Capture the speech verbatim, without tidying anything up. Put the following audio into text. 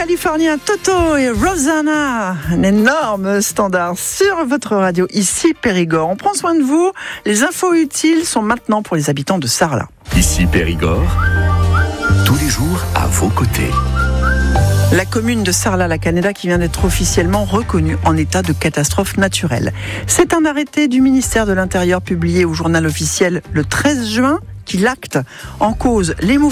Californien Toto et Rosanna, un énorme standard sur votre radio, ici Périgord. On prend soin de vous, les infos utiles sont maintenant pour les habitants de Sarlat. Ici Périgord, tous les jours à vos côtés. La commune de Sarlat-la-Canéda qui vient d'être officiellement reconnue en état de catastrophe naturelle. C'est un arrêté du ministère de l'Intérieur publié au journal officiel le treize juin qui l'acte en cause l'émouvant